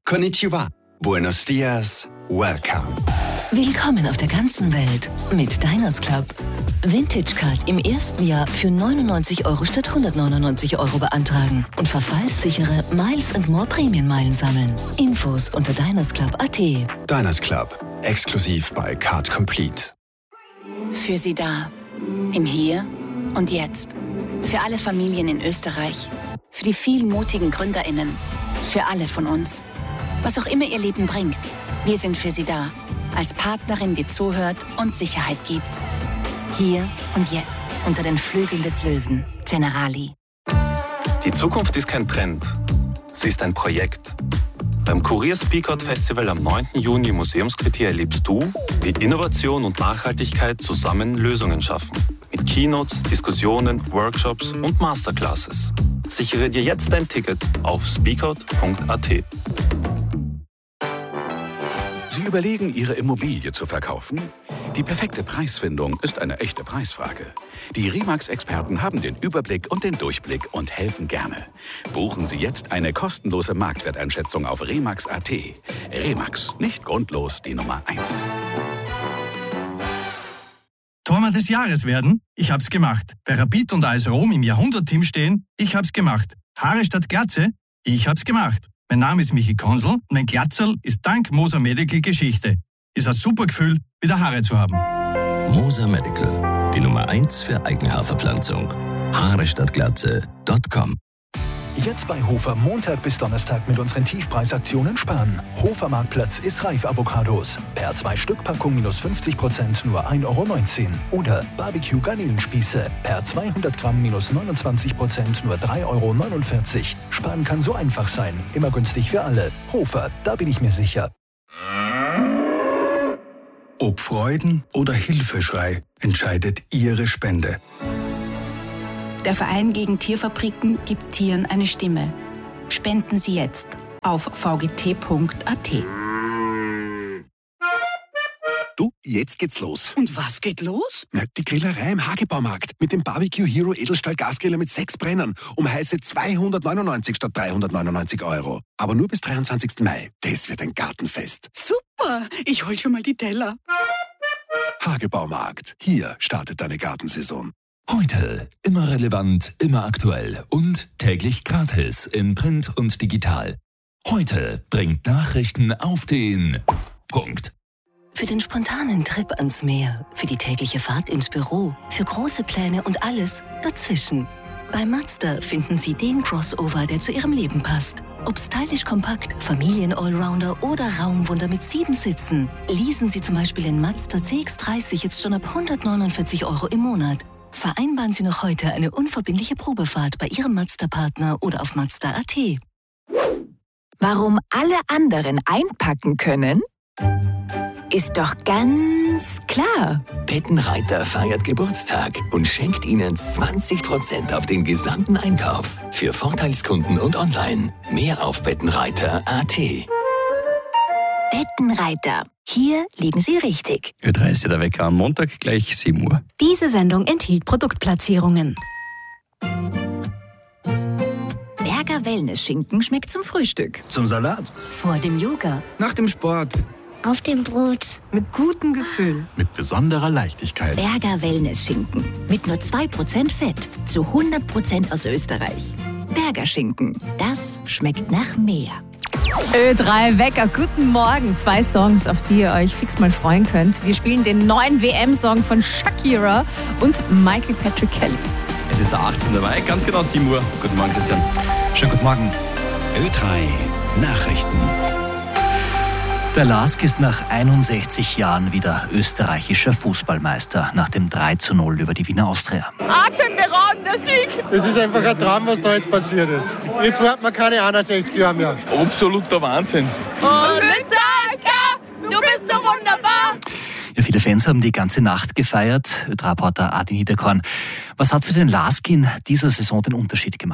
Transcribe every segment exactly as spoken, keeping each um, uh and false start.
Konnichiwa. Buenos dias. Welcome. Willkommen auf der ganzen Welt mit Diners Club. Vintage Card im ersten Jahr für neunundneunzig Euro statt hundertneunundneunzig Euro beantragen und verfallssichere Miles and More Prämienmeilen sammeln. Infos unter dinersclub punkt at. Diners Club. Exklusiv bei Card Complete. Für Sie da. Im Hier und Jetzt. Für alle Familien in Österreich. Für die vielen mutigen GründerInnen. Für alle von uns. Was auch immer Ihr Leben bringt. Wir sind für Sie da. Als Partnerin, die zuhört und Sicherheit gibt. Hier und jetzt, unter den Flügeln des Löwen. Generali. Die Zukunft ist kein Trend. Sie ist ein Projekt. Beim Kurier Speakout Festival am neunten Juni im Museumsquartier erlebst du, wie Innovation und Nachhaltigkeit zusammen Lösungen schaffen. Mit Keynotes, Diskussionen, Workshops und Masterclasses. Sichere dir jetzt dein Ticket auf speakout punkt at. Sie überlegen, Ihre Immobilie zu verkaufen? Die perfekte Preisfindung ist eine echte Preisfrage. Die Remax-Experten haben den Überblick und den Durchblick und helfen gerne. Buchen Sie jetzt eine kostenlose Marktwerteinschätzung auf remax punkt at. Remax, nicht grundlos die Nummer eins. Tormann des Jahres werden? Ich hab's gemacht. Bei Rapid und A S Rom im Jahrhundert-Team stehen? Ich hab's gemacht. Haare statt Glatze? Ich hab's gemacht. Mein Name ist Michi Konsel und mein Glatzerl ist dank Moser Medical Geschichte. Ist ein super Gefühl, wieder Haare zu haben. Moser Medical, die Nummer eins für Eigenhaarverpflanzung. Haare statt Glatze Punkt com. Jetzt bei Hofer Montag bis Donnerstag mit unseren Tiefpreisaktionen sparen. Hofer Marktplatz ist reif Avocados. Per zwei Stück Packung minus fünfzig Prozent nur ein Euro neunzehn. Oder Barbecue Garnelenspieße. Per zweihundert Gramm minus neunundzwanzig Prozent nur drei Euro neunundvierzig. Sparen kann so einfach sein. Immer günstig für alle. Hofer, da bin ich mir sicher. Ob Freuden oder Hilfeschrei entscheidet Ihre Spende. Der Verein gegen Tierfabriken gibt Tieren eine Stimme. Spenden Sie jetzt auf v g t punkt a t. Du, jetzt geht's los. Und was geht los? Na, die Grillerei im Hagebaumarkt mit dem Barbecue Hero Edelstahl Gasgriller mit sechs Brennern um heiße zweihundertneunundneunzig statt dreihundertneunundneunzig Euro. Aber nur bis dreiundzwanzigsten Mai. Das wird ein Gartenfest. Super, ich hol schon mal die Teller. Hagebaumarkt. Hier startet deine Gartensaison. Heute immer relevant, immer aktuell und täglich gratis in Print und digital. Heute bringt Nachrichten auf den Punkt. Für den spontanen Trip ans Meer, für die tägliche Fahrt ins Büro, für große Pläne und alles dazwischen. Bei Mazda finden Sie den Crossover, der zu Ihrem Leben passt. Ob stylisch kompakt, Familien-Allrounder oder Raumwunder mit sieben Sitzen. Leasen Sie zum Beispiel den Mazda C X dreißig jetzt schon ab hundertneunundvierzig Euro im Monat. Vereinbaren Sie noch heute eine unverbindliche Probefahrt bei Ihrem Mazda-Partner oder auf mazda punkt at. Warum alle anderen einpacken können? Ist doch ganz klar. Bettenreiter feiert Geburtstag und schenkt Ihnen zwanzig Prozent auf den gesamten Einkauf. Für Vorteilskunden und online. Mehr auf bettenreiter punkt at. Bettenreiter. Hier liegen Sie richtig. Ö drei ist ja der Wecker am Montag, gleich sieben Uhr. Diese Sendung enthielt Produktplatzierungen. Berger Wellness-Schinken schmeckt zum Frühstück. Zum Salat. Vor dem Yoga. Nach dem Sport. Auf dem Brot. Mit gutem Gefühl. Mit besonderer Leichtigkeit. Berger Wellness-Schinken. Mit nur zwei Prozent Fett. Zu hundert Prozent aus Österreich. Berger Schinken. Das schmeckt nach mehr. Ö drei Wecker, guten Morgen. Zwei Songs, auf die ihr euch fix mal freuen könnt. Wir spielen den neuen W M-Song von Shakira und Michael Patrick Kelly. Es ist der achtzehnte Mai, ganz genau sieben Uhr. Guten Morgen, Christian. Schönen guten Morgen. Ö drei Nachrichten. Der Lask ist nach einundsechzig Jahren wieder österreichischer Fußballmeister nach dem drei zu null über die Wiener Austria. Atemberaubender Sieg! Das ist einfach ein Traum, was da jetzt passiert ist. Jetzt warten wir keine einundsechzig Jahre mehr. Absoluter Wahnsinn. Und Lützer, du bist so wunderbar! Ja, viele Fans haben die ganze Nacht gefeiert. Ö drei-Reporter Adi Niederkorn. Was hat für den Lask in dieser Saison den Unterschied gemacht?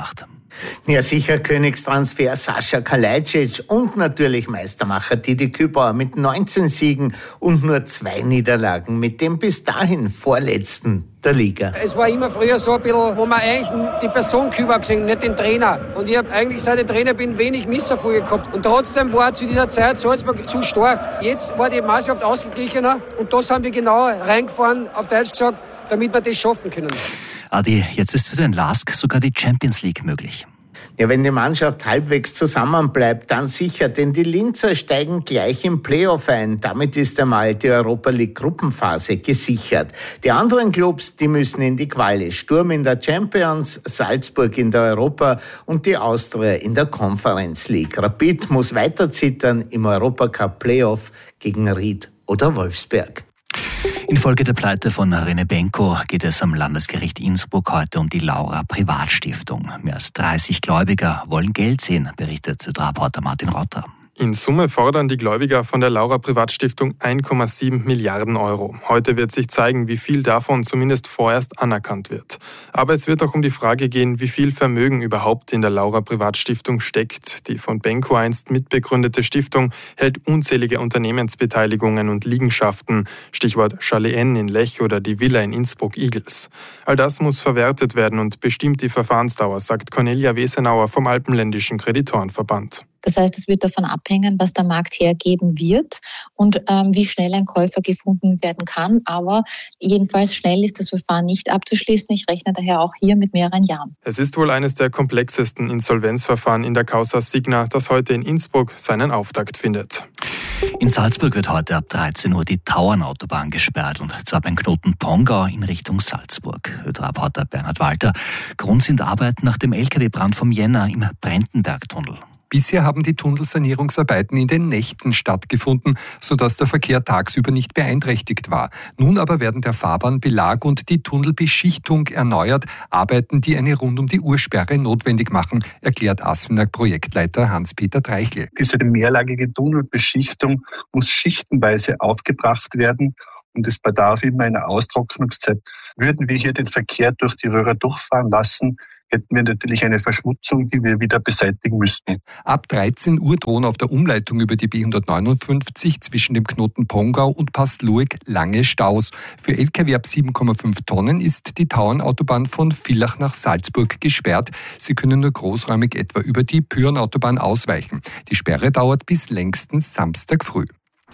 Ja, sicher Königstransfer Sascha Kalajdzic und natürlich Meistermacher Didi Kübauer mit neunzehn Siegen und nur zwei Niederlagen mit dem bis dahin vorletzten der Liga. Es war immer früher so ein bisschen, wo man eigentlich die Person Kübauer gesehen, nicht den Trainer. Und ich habe eigentlich, seit ich Trainer bin, wenig Misserfolge gehabt. Und trotzdem war zu dieser Zeit Salzburg zu stark. Jetzt war die Mannschaft ausgeglichener und das haben wir genau reingefahren, auf Deutsch gesagt, damit wir das schaffen können. Adi, jetzt ist für den Lask sogar die Champions League möglich. Ja, wenn die Mannschaft halbwegs zusammenbleibt, dann sicher, denn die Linzer steigen gleich im Playoff ein. Damit ist einmal die Europa League Gruppenphase gesichert. Die anderen Clubs, die müssen in die Quali. Sturm in der Champions, Salzburg in der Europa und die Austria in der Conference League. Rapid muss weiter zittern im Europacup Playoff gegen Ried oder Wolfsberg. Infolge der Pleite von Rene Benko geht es am Landesgericht Innsbruck heute um die Laura Privatstiftung. Mehr als dreißig Gläubiger wollen Geld sehen, berichtet Reporter Martin Rotter. In Summe fordern die Gläubiger von der Laura Privatstiftung eins Komma sieben Milliarden Euro. Heute wird sich zeigen, wie viel davon zumindest vorerst anerkannt wird. Aber es wird auch um die Frage gehen, wie viel Vermögen überhaupt in der Laura Privatstiftung steckt. Die von Benko einst mitbegründete Stiftung hält unzählige Unternehmensbeteiligungen und Liegenschaften, Stichwort Chalet N in Lech oder die Villa in Innsbruck-Igels. All das muss verwertet werden und bestimmt die Verfahrensdauer, sagt Cornelia Wesenauer vom Alpenländischen Kreditorenverband. Das heißt, es wird davon abhängen, was der Markt hergeben wird und ähm, wie schnell ein Käufer gefunden werden kann. Aber jedenfalls schnell ist das Verfahren nicht abzuschließen. Ich rechne daher auch hier mit mehreren Jahren. Es ist wohl eines der komplexesten Insolvenzverfahren in der Causa Signa, das heute in Innsbruck seinen Auftakt findet. In Salzburg wird heute ab dreizehn Uhr die Tauernautobahn gesperrt, und zwar beim Knoten Pongau in Richtung Salzburg. Reporter Bernhard Walter. Grund sind Arbeiten nach dem L K W-Brand vom Jänner im Brentenbergtunnel. Bisher haben die Tunnelsanierungsarbeiten in den Nächten stattgefunden, sodass der Verkehr tagsüber nicht beeinträchtigt war. Nun aber werden der Fahrbahnbelag und die Tunnelbeschichtung erneuert, Arbeiten, die eine Rund-um-die-Uhr-Sperre notwendig machen, erklärt Asfinag-Projektleiter Hans-Peter Treichel. Diese mehrlagige Tunnelbeschichtung muss schichtenweise aufgebracht werden. Und es bedarf immer einer Austrocknungszeit. Würden wir hier den Verkehr durch die Röhre durchfahren lassen, hätten wir natürlich eine Verschmutzung, die wir wieder beseitigen müssten. Ab dreizehn Uhr drohen auf der Umleitung über die B hundertneunundfünfzig zwischen dem Knoten Pongau und Pastlueck lange Staus. Für L K W ab sieben Komma fünf Tonnen ist die Tauernautobahn von Villach nach Salzburg gesperrt. Sie können nur großräumig etwa über die Pyhrnautobahn ausweichen. Die Sperre dauert bis längstens Samstag früh.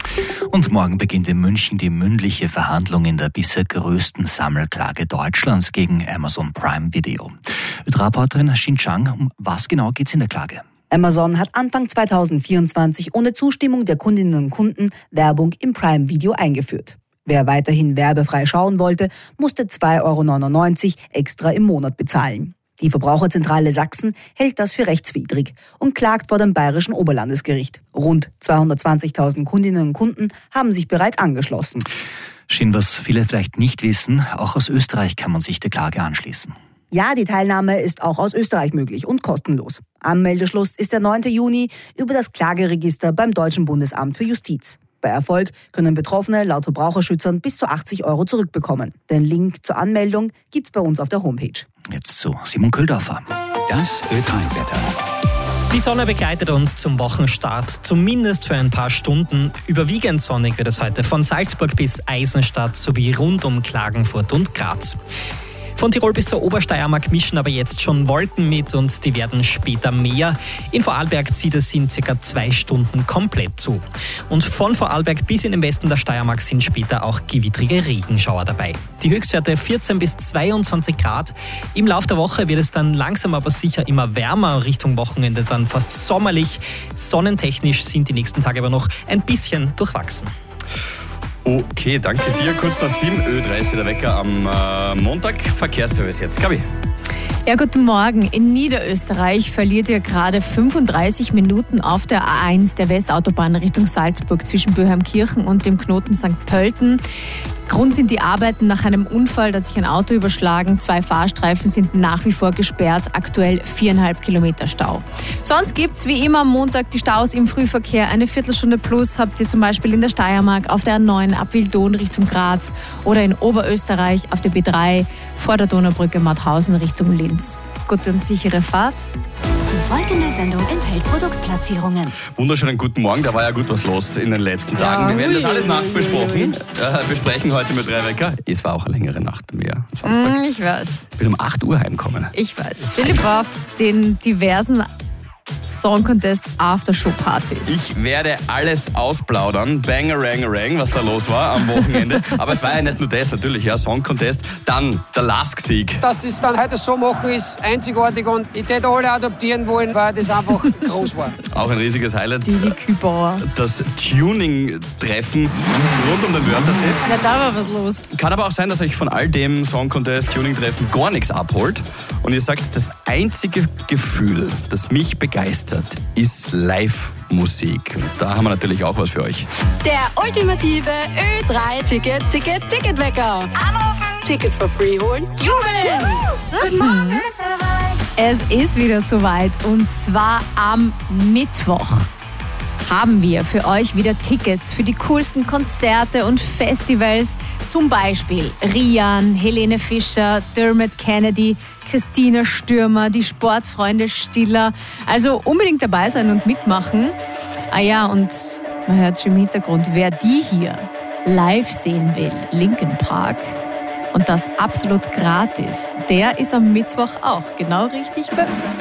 Und morgen beginnt in München die mündliche Verhandlung in der bisher größten Sammelklage Deutschlands gegen Amazon Prime Video. Mit Reporterin Xin Chang, um was genau geht es in der Klage? Amazon hat Anfang zweitausendvierundzwanzig ohne Zustimmung der Kundinnen und Kunden Werbung im Prime Video eingeführt. Wer weiterhin werbefrei schauen wollte, musste zwei Euro neunundneunzig extra im Monat bezahlen. Die Verbraucherzentrale Sachsen hält das für rechtswidrig und klagt vor dem Bayerischen Oberlandesgericht. Rund zweihundertzwanzigtausend Kundinnen und Kunden haben sich bereits angeschlossen. Shin, was viele vielleicht nicht wissen, auch aus Österreich kann man sich der Klage anschließen. Ja, die Teilnahme ist auch aus Österreich möglich und kostenlos. Anmeldeschluss ist der neunte Juni über das Klageregister beim Deutschen Bundesamt für Justiz. Bei Erfolg können Betroffene laut Verbraucherschützern bis zu achtzig Euro zurückbekommen. Den Link zur Anmeldung gibt's bei uns auf der Homepage. Jetzt zu Simon Köhldorfer. Das Ö drei Wetter. Die Sonne begleitet uns zum Wochenstart, zumindest für ein paar Stunden. Überwiegend sonnig wird es heute von Salzburg bis Eisenstadt sowie rund um Klagenfurt und Graz. Von Tirol bis zur Obersteiermark mischen aber jetzt schon Wolken mit und die werden später mehr. In Vorarlberg zieht es in circa zwei Stunden komplett zu. Und von Vorarlberg bis in den Westen der Steiermark sind später auch gewittrige Regenschauer dabei. Die Höchstwerte vierzehn bis zweiundzwanzig Grad. Im Laufe der Woche wird es dann langsam aber sicher immer wärmer, Richtung Wochenende dann fast sommerlich. Sonnentechnisch sind die nächsten Tage aber noch ein bisschen durchwachsen. Okay, danke dir. Kurz nach sieben, Ö drei ist der Wecker am äh, Montag. Verkehrsservice jetzt. Gabi. Ja, guten Morgen. In Niederösterreich verliert ihr gerade fünfunddreißig Minuten auf der A eins der Westautobahn Richtung Salzburg zwischen Böheimkirchen und dem Knoten Sankt Pölten. Grund sind die Arbeiten nach einem Unfall, da hat sich ein Auto überschlagen. Zwei Fahrstreifen sind nach wie vor gesperrt, aktuell viereinhalb Kilometer Stau. Sonst gibt es wie immer am Montag die Staus im Frühverkehr. Eine Viertelstunde plus habt ihr zum Beispiel in der Steiermark auf der A neun ab Wildon Richtung Graz oder in Oberösterreich auf der B drei vor der Donaubrücke Mauthausen Richtung Linz. Gute und sichere Fahrt. Die folgende Sendung enthält Produktplatzierungen. Wunderschönen guten Morgen, da war ja gut was los in den letzten Tagen. Ja, Wir werden das ui, alles ui, nachbesprochen, äh, besprechen heute mit drei Wecker. Es war auch eine längere Nacht bei mir am Samstag. Mm, ich weiß. Ich bin um acht Uhr heimgekommen. Ich weiß. Philipp war auf den diversen Song Contest Aftershow Partys. Ich werde alles ausplaudern, Bangarang-Rang, was da los war am Wochenende. Aber es war ja nicht nur das, natürlich, ja, Song Contest, dann der Lask-Sieg. Dass das dann heute so machen, ist einzigartig und ich hätte alle adoptieren wollen, weil das einfach groß war. Auch ein riesiges Highlight. Die Kübauer. Das Tuning-Treffen rund um den Wörthersee. Ja, da war was los. Kann aber auch sein, dass euch von all dem Song Contest, Tuning-Treffen gar nichts abholt. Und ihr sagt, das einzige Gefühl, das mich begeistert, ist Live-Musik. Da haben wir natürlich auch was für euch. Der ultimative Ö drei Ticket, Ticket, Ticketwecker. Anrufen, Tickets for free holen, jubeln. Guten Morgen, Es ist wieder soweit und zwar am Mittwoch haben wir für euch wieder Tickets für die coolsten Konzerte und Festivals. Zum Beispiel Rian, Helene Fischer, Dermot Kennedy, Christina Stürmer, die Sportfreunde Stiller. Also unbedingt dabei sein und mitmachen. Ah ja, und man hört schon im Hintergrund, wer die hier live sehen will, Linkin Park, und das absolut gratis, der ist am Mittwoch auch genau richtig bei uns.